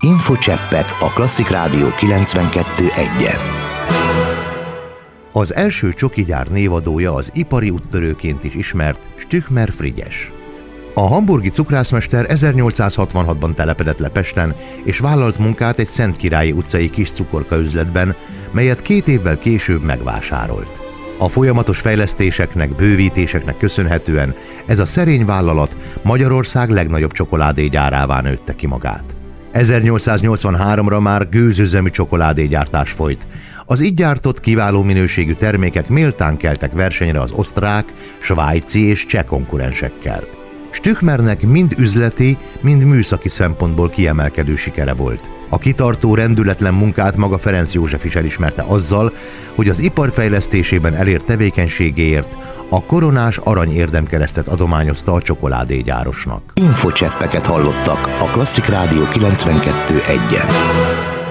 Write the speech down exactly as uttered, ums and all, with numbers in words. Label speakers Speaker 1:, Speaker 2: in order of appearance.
Speaker 1: Infocseppek a Klasszik Rádió kilencvenkettő egyen.
Speaker 2: Az első csokigyár névadója az ipari úttörőként is ismert Stüchmer Frigyes. A hamburgi cukrászmester ezernyolcszázhatvanhatban telepedett le Pesten, és vállalt munkát egy Szentkirályi utcai kis cukorkaüzletben, melyet két évvel később megvásárolt. A folyamatos fejlesztéseknek, bővítéseknek köszönhetően ez a szerény vállalat Magyarország legnagyobb csokoládégyárává nőtte ki magát. ezernyolcszáznyolcvanháromra már gőzüzemű csokoládégyártás folyt. Az így gyártott kiváló minőségű termékek méltán keltek versenyre az osztrák, svájci és cseh konkurensekkel. Stüchmernek mind üzleti, mind műszaki szempontból kiemelkedő sikere volt. A kitartó, rendületlen munkát maga Ferenc József is elismerte azzal, hogy az ipar fejlesztésében elért tevékenységéért a koronás arany érdemkeresztet adományozta a csokoládégyárosnak.
Speaker 1: Infocseppeket hallottak a Klasszik Rádió kilencvenkettő egyen.